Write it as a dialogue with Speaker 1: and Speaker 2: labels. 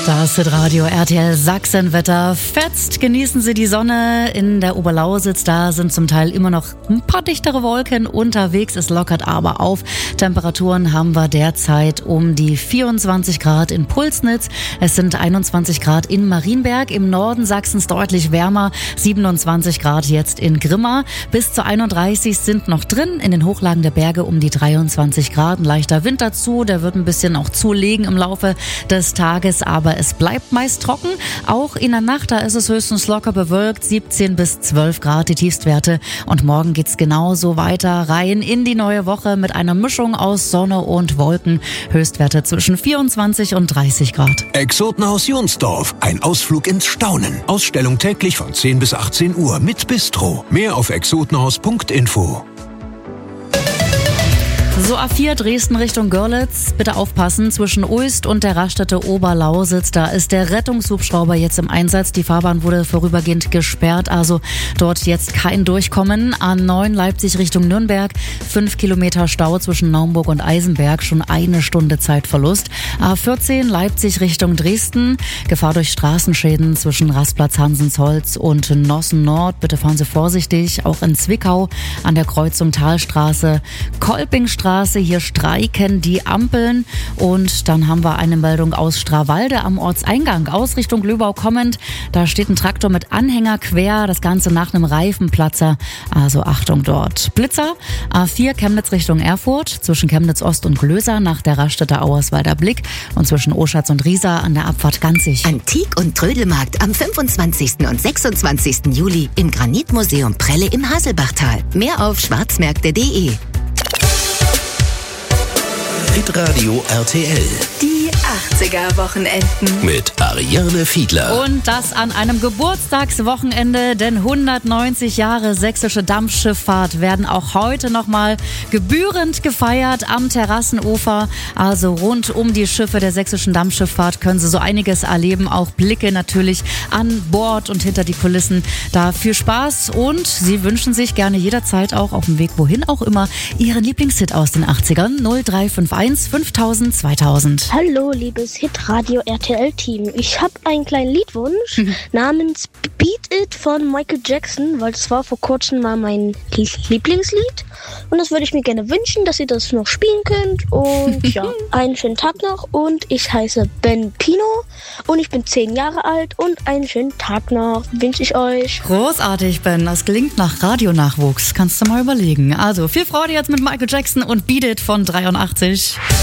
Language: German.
Speaker 1: Das Hitradio RTL Sachsenwetter fetzt. Genießen Sie die Sonne in der Oberlausitz. Da sind zum Teil immer noch ein paar dichtere Wolken unterwegs. Es lockert aber auf. Temperaturen haben wir derzeit um die 24 Grad in Pulsnitz. Es sind 21 Grad in Marienberg. Im Norden Sachsens deutlich wärmer. 27 Grad jetzt in Grimma. Bis zu 31 sind noch drin. In den Hochlagen der Berge um die 23 Grad. Ein leichter Wind dazu. Der wird ein bisschen auch zulegen im Laufe des Tages. Aber es bleibt meist trocken. Auch in der Nacht, da ist es höchstens locker bewölkt. 17 bis 12 Grad die Tiefstwerte. Und morgen geht's genauso weiter rein in die neue Woche mit einer Mischung aus Sonne und Wolken. Höchstwerte zwischen 24 und 30 Grad.
Speaker 2: Exotenhaus Jonsdorf. Ein Ausflug ins Staunen. Ausstellung täglich von 10 bis 18 Uhr mit Bistro. Mehr auf exotenhaus.info.
Speaker 1: So, A4 Dresden Richtung Görlitz. Bitte aufpassen, zwischen Uist und der Raststätte Oberlausitz. Da ist der Rettungshubschrauber jetzt im Einsatz. Die Fahrbahn wurde vorübergehend gesperrt, also dort jetzt kein Durchkommen. A9 Leipzig Richtung Nürnberg. 5 Kilometer Stau zwischen Naumburg und Eisenberg. Schon eine Stunde Zeitverlust. A14 Leipzig Richtung Dresden. Gefahr durch Straßenschäden zwischen Rastplatz Hansensholz und Nossen Nord. Bitte fahren Sie vorsichtig. Auch in Zwickau an der Kreuzung Talstraße, Kolpingstraße. Hier streiken die Ampeln. Und dann haben wir eine Meldung aus Strawalde am Ortseingang. Aus Richtung Löbau kommend. Da steht ein Traktor mit Anhänger quer. Das Ganze nach einem Reifenplatzer. Also Achtung dort. Blitzer. A4 Chemnitz Richtung Erfurt. Zwischen Chemnitz Ost und Glöser nach der Raststätte Auerswalder Blick. Und zwischen Oschatz und Riesa an der Abfahrt Ganzig.
Speaker 3: Antik- und Trödelmarkt am 25. und 26. Juli im Granitmuseum Prelle im Haselbachtal. Mehr auf schwarzmärkte.de.
Speaker 2: Hitradio RTL.
Speaker 4: Die 80er-Wochenenden.
Speaker 2: Mit Ariane Fiedler.
Speaker 1: Und das an einem Geburtstagswochenende, denn 190 Jahre sächsische Dampfschifffahrt werden auch heute nochmal gebührend gefeiert am Terrassenufer. Also rund um die Schiffe der sächsischen Dampfschifffahrt können Sie so einiges erleben. Auch Blicke natürlich an Bord und hinter die Kulissen. Da viel Spaß und Sie wünschen sich gerne jederzeit auch auf dem Weg wohin auch immer Ihren Lieblingshit aus den 80ern. 0351 5000 2000.
Speaker 5: Hallo, liebes Hitradio RTL-Team. Ich habe einen kleinen Liedwunsch namens Beat It von Michael Jackson, weil das war vor kurzem mal mein Lieblingslied. Und das würde ich mir gerne wünschen, dass ihr das noch spielen könnt. Und ja, einen schönen Tag noch. Und ich heiße Ben Pino und ich bin 10 Jahre alt. Und einen schönen Tag noch wünsche ich euch.
Speaker 1: Großartig, Ben. Das klingt nach Radionachwuchs. Kannst du mal überlegen. Also viel Freude jetzt mit Michael Jackson und Beat It von 83.